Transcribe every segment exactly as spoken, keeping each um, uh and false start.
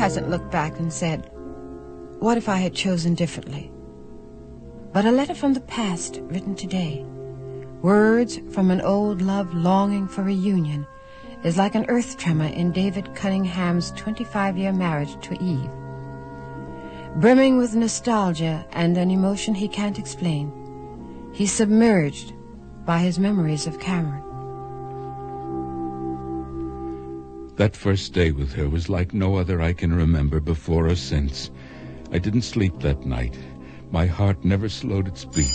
hasn't looked back and said, what if I had chosen differently? But a letter from the past written today, words from an old love longing for reunion, is like an earth tremor in David Cunningham's twenty-five-year marriage to Eve. Brimming with nostalgia and an emotion he can't explain, he's submerged by his memories of Cameron. That first day with her was like no other I can remember before or since. I didn't sleep that night. My heart never slowed its beat.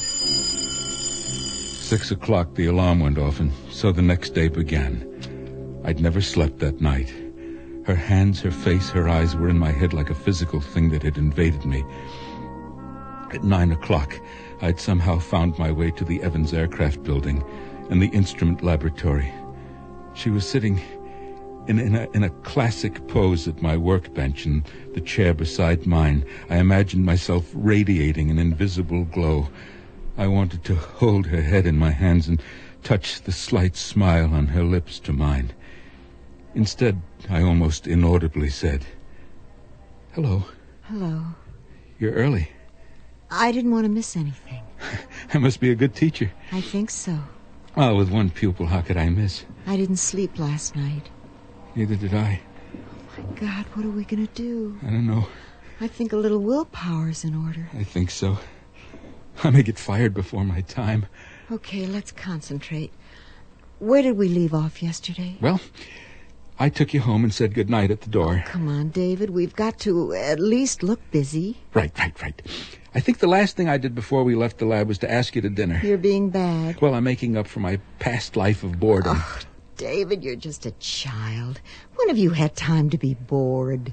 Six o'clock, the alarm went off, and so the next day began. I'd never slept that night. Her hands, her face, her eyes were in my head like a physical thing that had invaded me. At nine o'clock, I'd somehow found my way to the Evans Aircraft Building and the instrument laboratory. She was sitting in, in, a, in a classic pose at my workbench, and the chair beside mine. I imagined myself radiating an invisible glow. I wanted to hold her head in my hands and touch the slight smile on her lips to mine. Instead, I almost inaudibly said, "Hello." Hello. You're early. I didn't want to miss anything. I must be a good teacher. I think so. Well, with one pupil, how could I miss? I didn't sleep last night. Neither did I. Oh, my God, what are we going to do? I don't know. I think a little willpower's in order. I think so. I may get fired before my time. Okay, let's concentrate. Where did we leave off yesterday? Well, I took you home and said goodnight at the door. Oh, come on, David. We've got to at least look busy. Right, right, right. I think the last thing I did before we left the lab was to ask you to dinner. You're being bad. Well, I'm making up for my past life of boredom. Oh, David, you're just a child. When have you had time to be bored?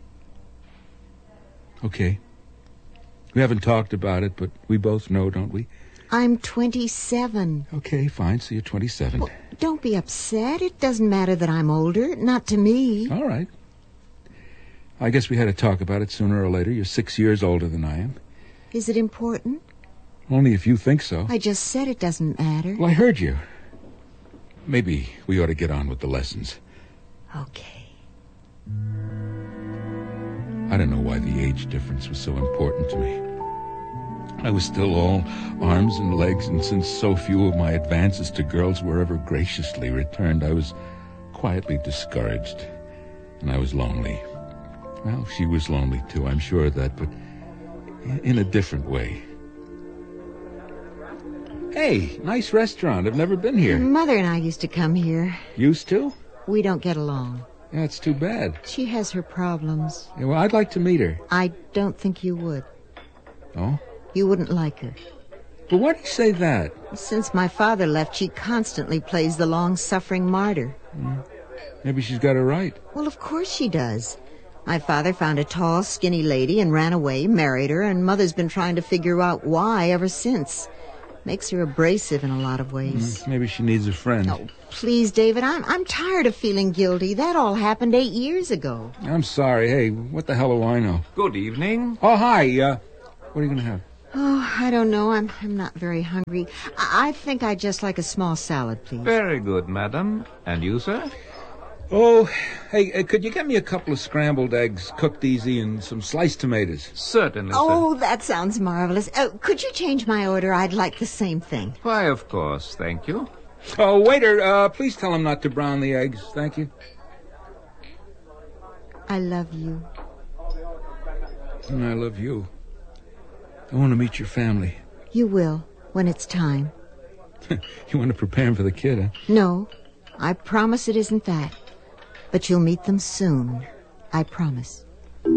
Okay. We haven't talked about it, but we both know, don't we? I'm twenty-seven. Okay, fine, so you're twenty-seven. Well, don't be upset. It doesn't matter that I'm older. Not to me. All right. I guess we had to talk about it sooner or later. You're six years older than I am. Is it important? Only if you think so. I just said it doesn't matter. Well, I heard you. Maybe we ought to get on with the lessons. Okay. I don't know why the age difference was so important to me. I was still all arms and legs, and since so few of my advances to girls were ever graciously returned, I was quietly discouraged, and I was lonely. Well, she was lonely too, I'm sure of that, but in a different way. Hey, nice restaurant. I've never been here. Mother and I used to come here. Used to? We don't get along. Yeah, it's too bad. She has her problems. Yeah, well, I'd like to meet her. I don't think you would. Oh? You wouldn't like her. But why do you say that? Since my father left, she constantly plays the long-suffering martyr. Mm. Maybe she's got it right. Well, of course she does. My father found a tall, skinny lady and ran away, married her, and Mother's been trying to figure out why ever since. Makes her abrasive in a lot of ways. Mm, maybe she needs a friend. Oh, please, David, I'm I'm tired of feeling guilty. That all happened eight years ago. I'm sorry. Hey, what the hell do I know? Good evening. Oh, hi. Uh, what are you going to have? Oh, I don't know. I'm I'm not very hungry. I, I think I'd just like a small salad, please. Very good, madam. And you, sir? Oh, hey, uh, could you get me a couple of scrambled eggs, cooked easy, and some sliced tomatoes? Certainly, sir. Oh, that sounds marvelous. Uh, could you change my order? I'd like the same thing. Why, of course. Thank you. Oh, waiter, uh, please tell him not to brown the eggs. Thank you. I love you. And I love you. I want to meet your family. You will, when it's time. You want to prepare him for the kid, huh? No, I promise it isn't that. But you'll meet them soon. I promise. The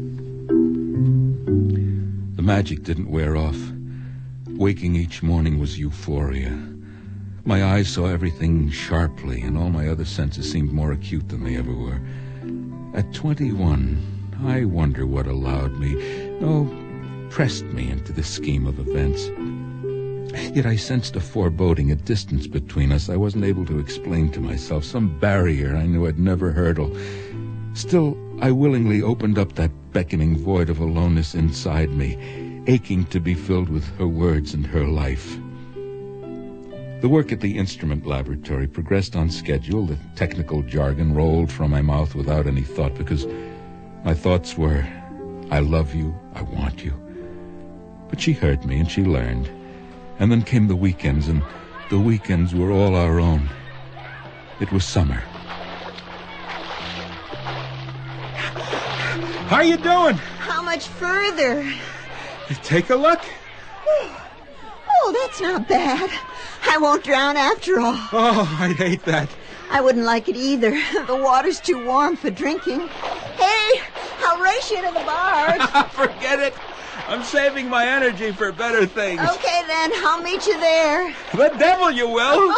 magic didn't wear off. Waking each morning was euphoria. My eyes saw everything sharply, and all my other senses seemed more acute than they ever were. At twenty-one, I wonder what allowed me, no, pressed me into this scheme of events. Yet I sensed a foreboding, a distance between us I wasn't able to explain to myself, some barrier I knew I'd never hurdle. Still, I willingly opened up that beckoning void of aloneness inside me, aching to be filled with her words and her life. The work at the instrument laboratory progressed on schedule. The technical jargon rolled from my mouth without any thought, because My thoughts were, I love you, I want you. But she heard me and she learned. And then came the weekends, and the weekends were all our own. It was summer. How you doing? How much further? Take a look. Oh, that's not bad. I won't drown after all. Oh, I'd hate that. I wouldn't like it either. The water's too warm for drinking. Hey, I'll race you to the barge. Forget it. I'm saving my energy for better things. Okay, then. I'll meet you there. The devil you will.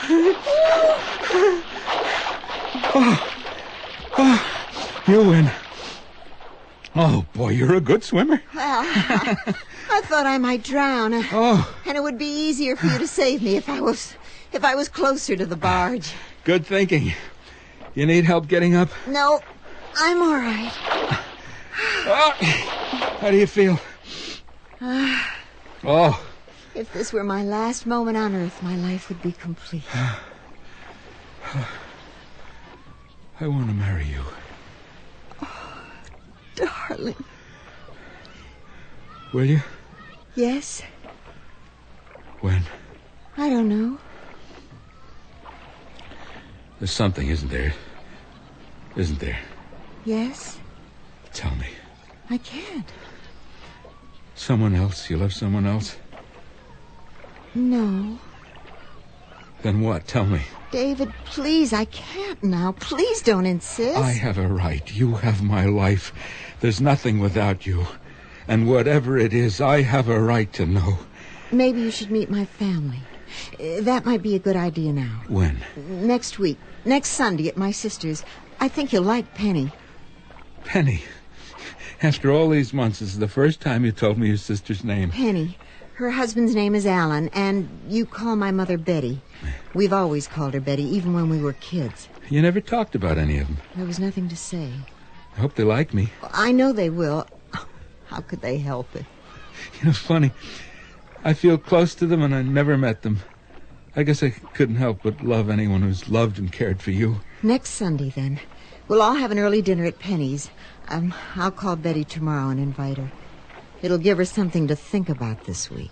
oh, oh, you win. Oh, boy, you're a good swimmer. Well, I, I thought I might drown. Oh. And it would be easier for you to save me if I was if I was closer to the barge. Good thinking. You need help getting up? No, I'm all right. Oh, how do you feel? Oh. If this were my last moment on Earth, my life would be complete. I want to marry you. Darling. Will you? Yes? When? I don't know. There's something, isn't there? Isn't there? Yes? Tell me. I can't. Someone else? You love someone else? No. Then what? Tell me. David, please, I can't now. Please don't insist. I have a right. You have my life. There's nothing without you. And whatever it is, I have a right to know. Maybe you should meet my family. Uh, that might be a good idea now. When? Next week. Next Sunday at my sister's. I think you'll like Penny. Penny. After all these months, this is the first time you told me your sister's name. Penny. Her husband's name is Alan, and you call my mother Betty. We've always called her Betty, even when we were kids. You never talked about any of them. There was nothing to say. I hope they like me. I know they will. How could they help it? You know, funny. I feel close to them, and I never met them. I guess I couldn't help but love anyone who's loved and cared for you. Next Sunday, then. We'll all have an early dinner at Penny's. Um, I'll call Betty tomorrow and invite her. It'll give her something to think about this week.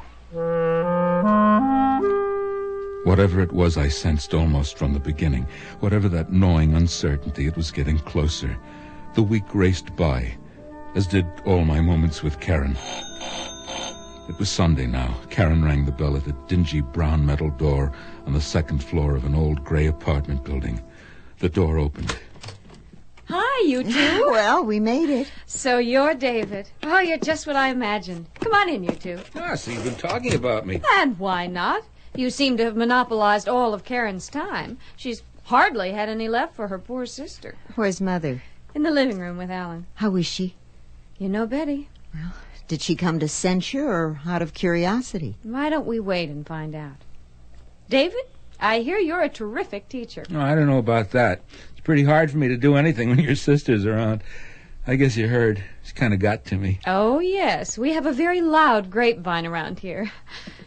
Whatever it was I sensed almost from the beginning, whatever that gnawing uncertainty, it was getting closer. The week raced by, as did all my moments with Karen. It was Sunday now. Karen rang the bell at a dingy brown metal door on the second floor of an old gray apartment building. The door opened. Hi, you two. Well, we made it. So you're David. Oh, you're just what I imagined. Come on in, you two. Ah, so you've been talking about me. And why not? You seem to have monopolized all of Karen's time. She's hardly had any left for her poor sister. Where's Mother? In the living room with Alan. How is she? You know Betty. Well, did she come to censure or out of curiosity? Why don't we wait and find out? David, I hear you're a terrific teacher. Oh, I don't know about that. It's pretty hard for me to do anything when your sister's around. I guess you heard. She kind of got to me. Oh, yes. We have a very loud grapevine around here.